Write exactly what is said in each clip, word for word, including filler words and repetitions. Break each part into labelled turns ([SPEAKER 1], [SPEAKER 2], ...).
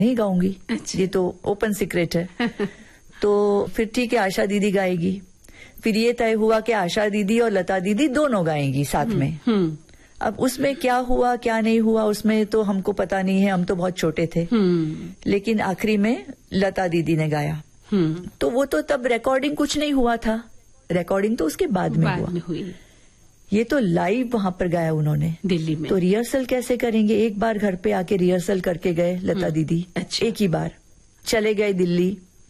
[SPEAKER 1] नहीं गाऊंगी,
[SPEAKER 2] अच्छा।
[SPEAKER 1] ये तो ओपन सीक्रेट है। तो फिर ठीक है, आशा दीदी गाएगी। फिर ये तय हुआ कि आशा दीदी और लता दीदी दोनों गाएंगी साथ में।
[SPEAKER 2] हम्म।
[SPEAKER 1] अब उसमें क्या हुआ क्या नहीं हुआ उसमें तो हमको पता नहीं है, हम तो बहुत छोटे थे। लेकिन आखिरी में लता दीदी ने गाया। तो वो तो तब रिकॉर्डिंग कुछ नहीं हुआ था, रिकॉर्डिंग तो उसके बाद में
[SPEAKER 2] बाद
[SPEAKER 1] हुआ।
[SPEAKER 2] में हुई।
[SPEAKER 1] ये तो लाइव वहां पर गाया उन्होंने
[SPEAKER 2] दिल्ली में।
[SPEAKER 1] तो रिहर्सल कैसे करेंगे? एक बार घर पे आके रिहर्सल करके गए लता दीदी।
[SPEAKER 2] अच्छा।
[SPEAKER 1] एक ही बार चले गए दिल्ली,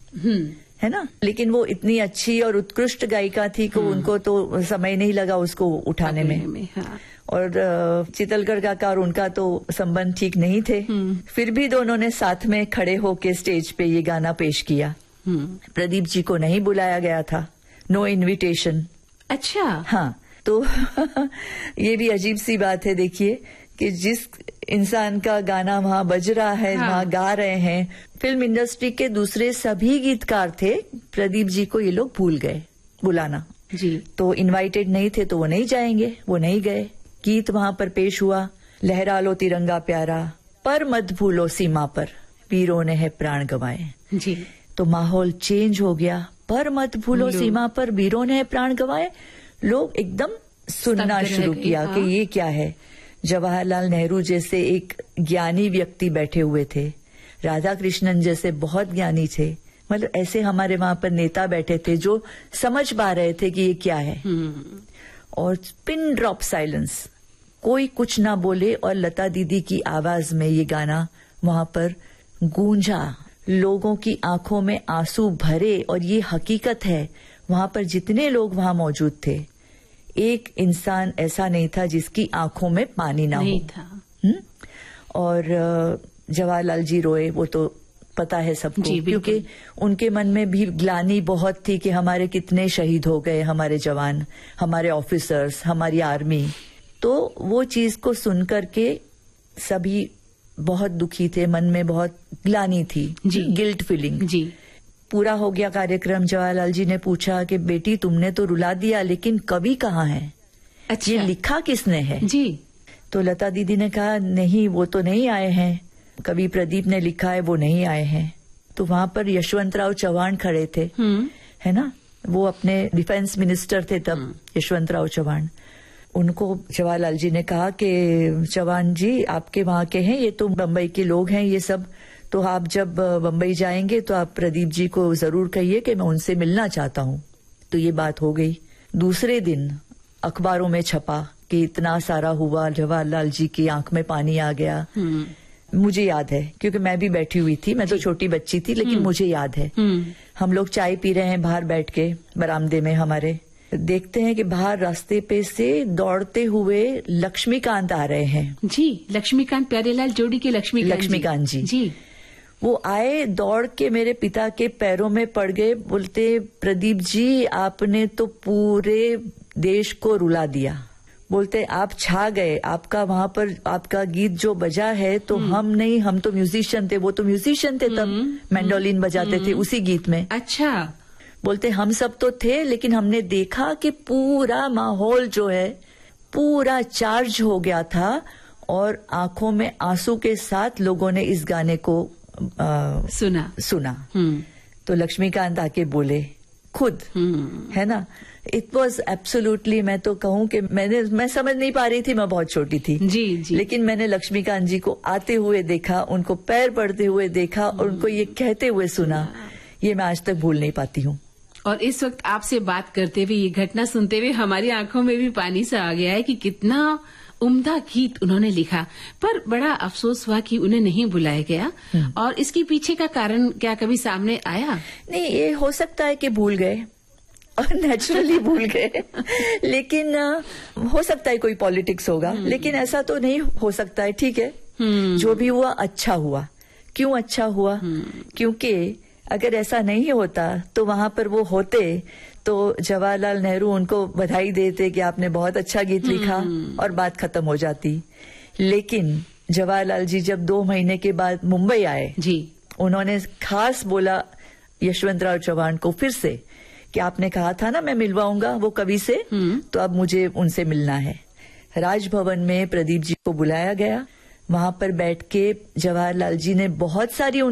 [SPEAKER 1] है ना। लेकिन वो इतनी अच्छी और उत्कृष्ट गायिका थी कि उनको तो समय नहीं लगा उसको उठाने में,
[SPEAKER 2] में हाँ।
[SPEAKER 1] और चितलकर काका और उनका तो संबंध ठीक नहीं थे। फिर भी दोनों ने साथ में खड़े होके स्टेज पे ये गाना पेश किया। प्रदीप जी को नहीं बुलाया गया था, नो इनविटेशन।
[SPEAKER 2] अच्छा।
[SPEAKER 1] हाँ, तो ये भी अजीब सी बात है। देखिए कि जिस इंसान का गाना वहां बज रहा है, हाँ। वहां गा रहे हैं, फिल्म इंडस्ट्री के दूसरे सभी गीतकार थे, प्रदीप जी को ये लोग भूल गए बुलाना।
[SPEAKER 2] जी।
[SPEAKER 1] तो इनवाइटेड नहीं थे तो वो नहीं जाएंगे, वो नहीं गए। गीत वहां पर पेश हुआ, लहरा लो तिरंगा प्यारा, पर मत भूलो सीमा पर, वीरों ने है प्राण गंवाए।
[SPEAKER 2] जी।
[SPEAKER 1] तो माहौल चेंज हो गया, पर मत भूलो सीमा पर, वीरों ने है प्राण गंवाए। लोग एकदम सुनना शुरू किया कि ये क्या है। जवाहरलाल नेहरू जैसे एक ज्ञानी व्यक्ति बैठे हुए थे, राधा कृष्णन जैसे बहुत ज्ञानी थे, मतलब ऐसे हमारे वहां पर नेता बैठे थे जो समझ पा रहे थे कि ये क्या है। और पिन ड्रॉप साइलेंस, कोई कुछ ना बोले और लता दीदी की आवाज में ये गाना वहां पर गूंजा, लोगों की आंखों में आंसू भरे। और ये हकीकत है, वहां पर जितने लोग वहां मौजूद थे, एक इंसान ऐसा नहीं था जिसकी आंखों में पानी ना
[SPEAKER 2] नहीं
[SPEAKER 1] हो।
[SPEAKER 2] था।
[SPEAKER 1] हुँ? और जवाहरलाल जी रोए, वो तो पता है सबको, क्योंकि उनके मन में भी ग्लानि बहुत थी कि हमारे कितने शहीद हो गए, हमारे जवान, हमारे ऑफिसर्स, हमारी आर्मी। तो वो चीज को सुन करके सभी बहुत दुखी थे, मन में बहुत ग्लानि थी, जी, गिल्ट फीलिंग।
[SPEAKER 2] जी।
[SPEAKER 1] पूरा हो गया कार्यक्रम। जवाहरलाल जी ने पूछा कि बेटी तुमने तो रुला दिया, लेकिन कवि कहाँ है?
[SPEAKER 2] अच्छा।
[SPEAKER 1] ये लिखा किसने है? जी। तो लता दीदी ने कहा नहीं, वो तो नहीं आए हैं, कवि प्रदीप ने लिखा है, वो नहीं आए हैं। तो वहां पर यशवंतराव चौहान खड़े थे, है ना, वो अपने डिफेंस मिनिस्टर थे तब, यशवंतराव चौहान। उनको जवाहरलाल जी ने कहा कि चौहान जी आपके वहां के हैं, ये तो बम्बई के लोग हैं ये सब, तो आप जब बम्बई जाएंगे तो आप प्रदीप जी को जरूर कहिए कि मैं उनसे मिलना चाहता हूं। तो ये बात हो गई। दूसरे दिन अखबारों में छपा कि इतना सारा हुआ, जवाहरलाल जी की आंख में पानी आ गया। मुझे याद है क्योंकि मैं भी बैठी हुई थी, मैं तो छोटी बच्ची थी, लेकिन मुझे याद है। हम लोग चाय पी रहे हैं बाहर बैठ के बरामदे में हमारे, देखते हैं कि बाहर रास्ते पे से दौड़ते हुए लक्ष्मीकांत आ रहे हैं।
[SPEAKER 2] जी, लक्ष्मीकांत, प्यारेलाल जोड़ी के लक्ष्मीकांत
[SPEAKER 1] लक्ष्मीकांत जी,
[SPEAKER 2] जी।
[SPEAKER 1] वो आए, दौड़ के मेरे पिता के पैरों में पड़ गए, बोलते प्रदीप जी आपने तो पूरे देश को रुला दिया। बोलते आप छा गए, आपका वहां पर आपका गीत जो बजा है तो हम नहीं, हम तो म्यूजिशियन थे, वो तो म्यूजिशियन थे तब, मैंडोलिन बजाते थे उसी गीत में।
[SPEAKER 2] अच्छा।
[SPEAKER 1] बोलते हम सब तो थे, लेकिन हमने देखा कि पूरा माहौल जो है पूरा चार्ज हो गया था और आंखों में आंसू के साथ लोगों ने इस गाने को आ,
[SPEAKER 2] सुना
[SPEAKER 1] सुना तो लक्ष्मीकांत आके बोले खुद, है ना। इट वॉज एब्सोल्युटली, मैं तो कहूं कि मैंने मैं समझ नहीं पा रही थी, मैं बहुत छोटी थी,
[SPEAKER 2] जी, जी।
[SPEAKER 1] लेकिन मैंने लक्ष्मीकांत जी को आते हुए देखा, उनको पैर पड़ते हुए देखा और उनको ये कहते हुए सुना, ये मैं आज तक भूल नहीं पाती हूँ।
[SPEAKER 2] और इस वक्त आपसे बात करते हुए, ये घटना सुनते हुए हमारी आंखों में भी पानी सा आ गया है कि कितना उम्दा गीत उन्होंने लिखा, पर बड़ा अफसोस हुआ कि उन्हें नहीं बुलाया गया। और इसके पीछे का कारण क्या कभी सामने आया?
[SPEAKER 1] नहीं, ये हो सकता है कि भूल गए और नेचुरली भूल गए, लेकिन हो सकता है कोई पॉलिटिक्स होगा, लेकिन ऐसा तो नहीं हो सकता है। ठीक है, जो भी हुआ अच्छा हुआ। क्यों अच्छा हुआ? क्योंकि अगर ऐसा नहीं होता तो वहां पर वो होते तो जवाहरलाल नेहरू उनको बधाई देते कि आपने बहुत अच्छा गीत लिखा और बात खत्म हो जाती। लेकिन जवाहरलाल जी जब दो महीने के बाद मुंबई आए, जी, उन्होंने खास बोला यशवंतराव चौहान को फिर से कि आपने कहा था ना मैं मिलवाऊंगा वो कवि से, तो अब मुझे उनसे मिलना है। राजभवन में प्रदीप जी को बुलाया गया, वहां पर बैठ के जवाहरलाल जी ने बहुत सारी